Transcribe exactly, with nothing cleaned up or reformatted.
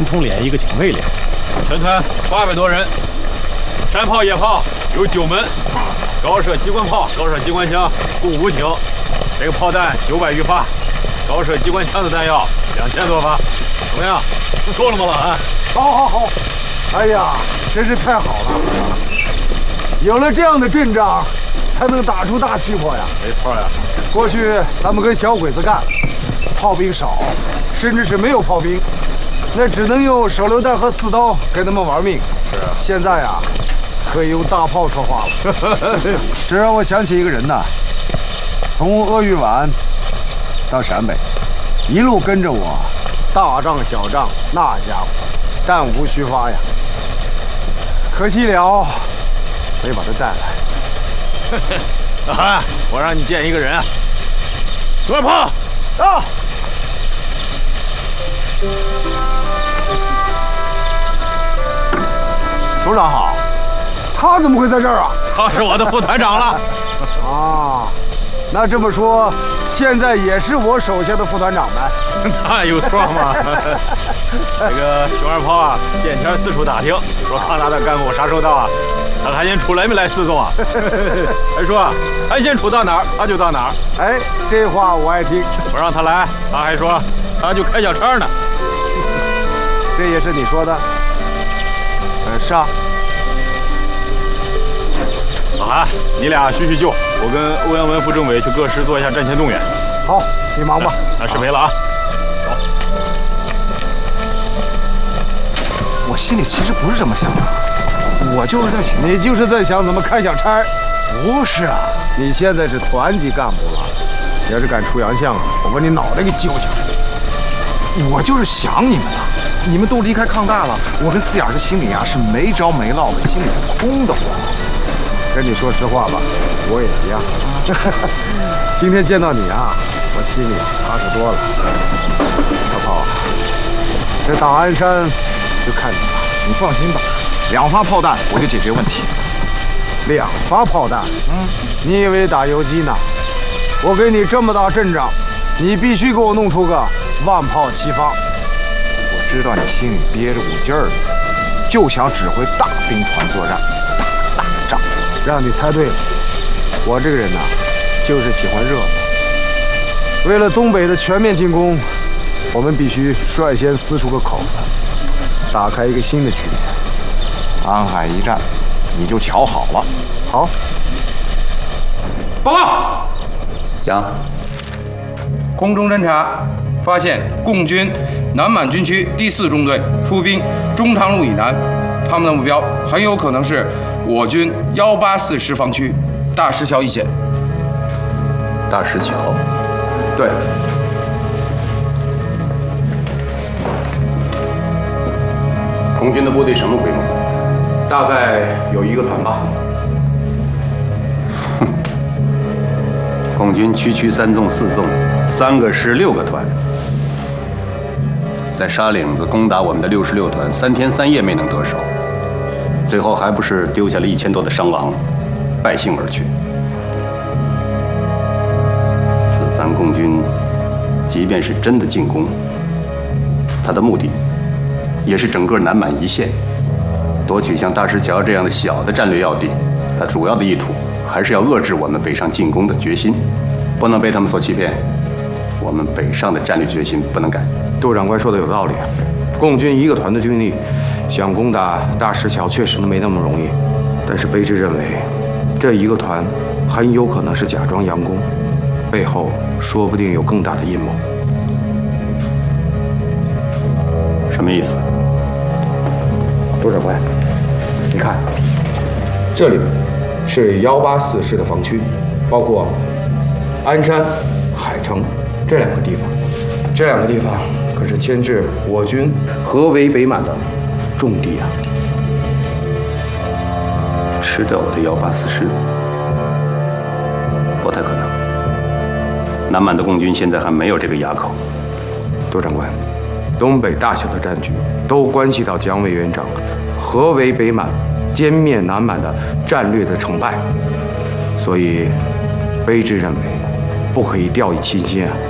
统连，一个警卫连。 全团八百多人，山炮、野炮有九门，高射机关炮、高射机关枪共五挺，这个炮弹九百余发，高射机关枪的弹药两千多发。怎么样？不错了吗，老韩？ 好，好，好！哎呀，真是太好了！有了这样的阵仗，才能打出大气魄呀。 没错呀。 过去咱们跟小鬼子干，炮兵少，甚至是没有炮兵，那只能用手榴弹和刺刀跟他们玩命。 是啊。 现在呀，可以用大炮说话了。这让我想起一个人呐，从鄂豫皖到陕北，一路跟着我，大仗小仗，那家伙弹无虚发呀。可惜了，没把他带来。 老韩，我让你见一个人啊。多少炮？ 到。首长好，他怎么会在这儿啊？ 他是我的副团长了。 啊，那这么说，现在也是我手下的副团长呗？ 那有错吗？这个熊二炮啊，见天四处打听，说康达的干部啥时候到啊？他还先出来没来四纵啊？还说韩先楚到哪儿，他就到哪儿。 哎，这话我爱听。 我让他来，他还说他就开小差呢。 这也是你说的？呃，是啊。 老韩，你俩叙叙旧，我跟欧阳文副政委去各师做一下战前动员。 好，你忙吧。 那失陪了啊。走。 我心里其实不是这么想的，我就是在想， 你就是在想怎么开小差。 不是啊， 你现在是团级干部了，要是敢出洋相，我把你脑袋给揪下来。 我就是想你们了。你们都离开抗大了，我跟四眼这心里啊是没着没落的，心里是空的慌。 跟你说实话吧，我也一样。今天见到你啊，我心里踏实多了。小炮，这打鞍山就看你了。 你放心吧，两发炮弹我就解决问题。 两发炮弹？嗯，你以为打游击呢？我给你这么大阵仗，你必须给我弄出个万炮齐发。 我知道你心里憋着股劲儿，就想指挥大兵团作战，打大仗。 让你猜对了，我这个人呐，就是喜欢热闹。为了东北的全面进攻，我们必须率先撕出个口子，打开一个新的局面。 安海一战，你就瞧好了。 好， 报告，讲，空中侦察发现共军南满军区第四中队出兵中长路以南，他们的目标很有可能是我军幺八四师防区大石桥一线。 大石桥， 对。 空军的部队什么规模？ 大概有一个团吧。 哼，共军区区三纵四纵，三个师六个团，在沙岭子攻打我们的六十六团，三天三夜没能得手，最后还不是丢下了一千多的伤亡，败兴而去。此番共军，即便是真的进攻，他的目的也是整个南满一线。夺取像大石桥这样的小的战略要地，它主要的意图还是要遏制我们北上进攻的决心，不能被他们所欺骗。我们北上的战略决心不能改。 杜长官说的有道理，共军一个团的军力想攻打大石桥确实没那么容易，但是卑职认为，这一个团很有可能是假装佯攻，背后说不定有更大的阴谋。 什么意思？ 杜长官，你看，这里是幺八四师的防区，包括鞍山、海城这两个地方。这两个地方可是牵制我军合围北满的重地啊！ 吃掉我的幺八四师，不太可能。南满的共军现在还没有这个垭口。 杜长官，东北大小的战局都关系到蒋委员长合围北满、歼灭南满的战略的成败，所以卑职认为不可以掉以轻心啊！